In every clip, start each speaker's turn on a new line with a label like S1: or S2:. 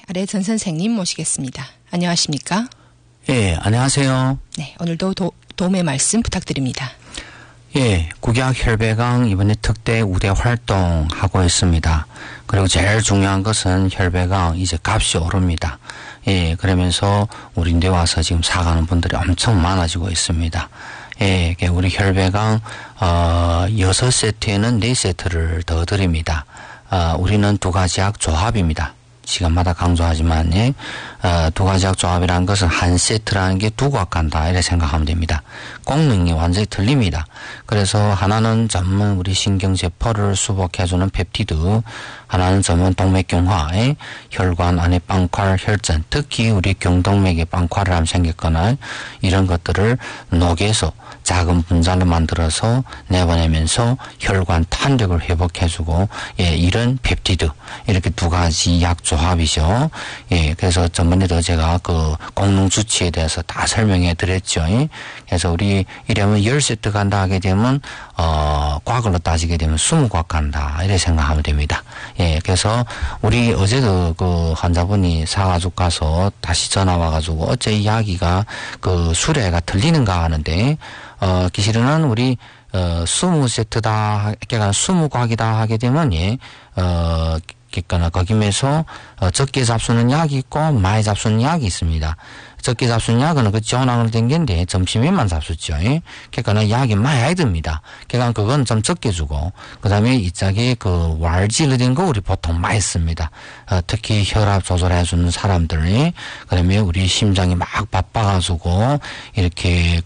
S1: 아래 전 선생님 모시겠습니다. 안녕하십니까?
S2: 예, 안녕하세요.
S1: 네, 오늘도 도움의 말씀 부탁드립니다.
S2: 예, 국약혈배강 이번에 특대 우대 활동하고 있습니다. 그리고 제일 중요한 것은 혈배강 이제 값이 오릅니다. 예, 그러면서 우리 인대 와서 지금 사가는 분들이 엄청 많아지고 있습니다. 예, 우리 혈배강 6세트에는 4세트를 더 드립니다. 우리는 두 가지 약 조합입니다. 시간마다 강조하지만, 예, 두 가지 약 조합이라는 것은 한 세트라는 게 두 곽 간다, 이렇게 생각하면 됩니다.功능이 완전히 틀립니다. 그래서 하나는 전문 우리 신경세포를 수복해주는 펩티드, 하나는 전문 동맥경화, 혈관 안에 빵칼, 혈전, 특히 우리 경동맥에 빵칼을 하면 생겼거나 이런 것들을 녹여서 작은 분자를 만들어서 내보내면서 혈관 탄력을 회복해주고, 예, 이런 펩티드, 이렇게 두 가지 약 조합이죠. 예, 그래서 전번에도 제가 그功能 주치에 대해서 다 설명해 드렸죠. 그래서 우리 이러면 10세트 간다 하게 되면, 곽으로 따지게 되면 20곽 간다, 이렇게 생각하면 됩니다. 예, 그래서 우리 어제도 그 환자분이 사가지고 가서 다시 전화 와가지고 어째 이야기가 그 수레가 들리는가 하는데, 기실은 우리 20세트다, 그러니까 20곽이다 하게 되면, 예, 그러니까 거기면서 적게 잡수는 약이 있고 많이 잡수는 약이 있습니다. 적게 잡수는 약은 그 지원항으로 된 게인데 점심에만 잡수죠. 그러니까 약이 많이 듭니다. 그러니까 그건 좀 적게 주고, 그 다음에 이짝에 그 왈지로 된 거 우리 보통 많이 씁니다. 특히 혈압 조절해주는 사람들이, 그 다음에 우리 심장이 막 바빠가지고 이렇게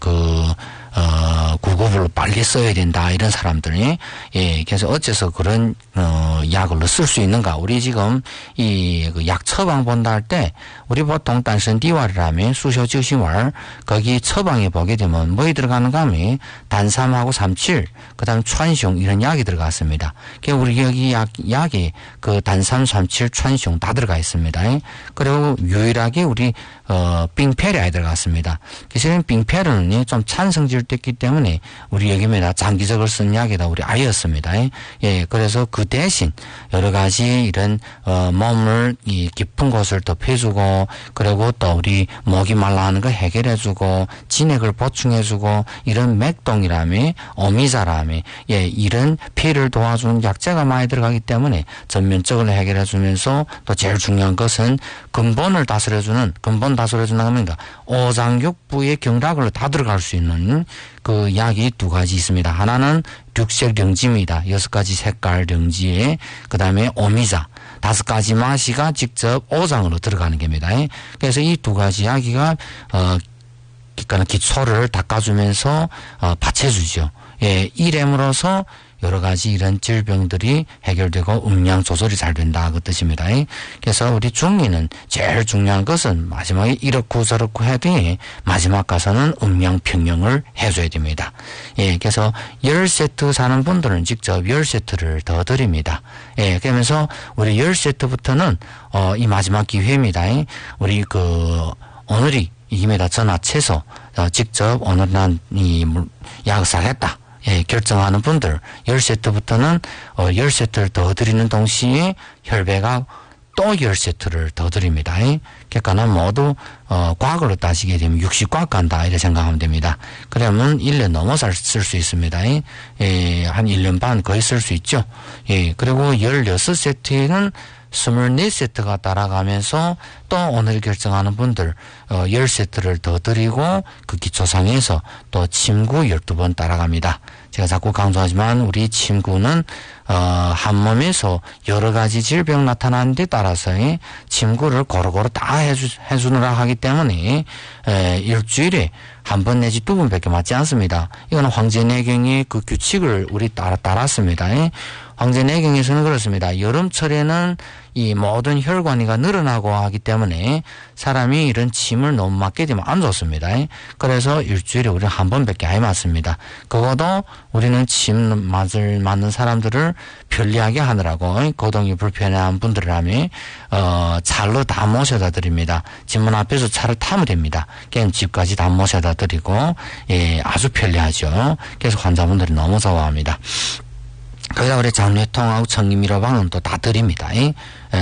S2: 구급을 빨리 써야 된다, 이런 사람들이. 예, 그래서 어째서 그런 약을 쓸 수 있는가? 우리 지금 이 약 처방 본다 할 때 우리 보통 단선디왈이라면 수쇼지시왈, 거기 처방에 보게 되면 뭐에 들어가는가 하면 단삼하고 37, 그다음川芎, 이런 약이 들어갔습니다. 그래서 우리 여기 약이 그 단삼, 37,川芎 다 들어가 있습니다. 그리고 유일하게 우리 빙페리아에 들어갔습니다. 그래서 빙페리아는 좀 찬성질 됐기 때문에 우리 여기에다 장기적으로 쓴 약에다 우리 아였습니다. 예, 그래서 그 대신 여러 가지 이런 몸을 이 깊은 곳을 덮여주고, 그리고 또 우리 목이 말라하는 거 해결해주고, 진액을 보충해주고, 이런 맥동이라며 오미자라며, 예, 이런 피를 도와주는 약재가 많이 들어가기 때문에 전면적으로 해결해주면서, 또 제일 중요한 것은 근본 다스려주는 겁니다. 오장육부의 경락으로 다 들어갈 수 있는 그 약이 두 가지 있습니다. 하나는 육색 령지입니다. 6가지 색깔 령지에, 그 다음에 오미자, 5가지 마시가 직접 오장으로 들어가는 겁니다. 그래서 이 두 가지 약이가 그러니까 기초를 닦아주면서 받쳐주죠. 예, 이램으로써 여러 가지 이런 질병들이 해결되고 음량 조절이 잘 된다, 그 뜻입니다. 그래서 우리 중리는 제일 중요한 것은 마지막에 이렇고 저렇고 해도 마지막 가서는 음량 평형을 해줘야 됩니다. 예, 그래서 10세트 사는 분들은 직접 10세트를 더 드립니다. 예, 그러면서 우리 10세트부터는 이 마지막 기회입니다. 우리 오늘이 이김에다 전화채서 직접 오늘 난 이 약을 사겠다, 예, 결정하는 분들 10세트부터는 10세트를 더 드리는 동시에 혈배가 또 10세트를 더 드립니다. 그러니까 모두 곽으로 따지게 되면 60곽 간다, 이렇게 생각하면 됩니다. 그러면 1년 넘어서 쓸 수 있습니다. 예, 한 1년 반 거의 쓸 수 있죠. 예, 그리고 16세트에는 24세트가 따라가면서 또 오늘 결정하는 분들 10세트를 더 드리고, 그 기초상에서 또 침구 12번 따라갑니다. 제가 자꾸 강조하지만 우리 침구는 한 몸에서 여러 가지 질병 나타나는 데 따라서 침구를 고루고루 다 해주느라 하기 때문에 일주일에 한 번 내지 두 번밖에 맞지 않습니다. 이거는 황제내경의 그 규칙을 우리 따랐습니다. 황제내경에서는 그렇습니다. 여름철에는 이 모든 혈관이가 늘어나고 하기 때문에 사람이 이런 침을 너무 맞게 되면 안 좋습니다. 그래서 일주일에 우리는 한 번밖에 안 맞습니다. 그것도 우리는 침 맞는 사람들을 편리하게 하느라고 거동이 불편한 분들이라면 차로 다 모셔다 드립니다. 집문 앞에서 차를 타면 됩니다. 그냥 집까지 다 모셔다 드리고, 예, 아주 편리하죠. 그래서 환자분들이 너무 좋아합니다. 거기다 우리 장뇌통하고 청기미로방은 또 다 드립니다.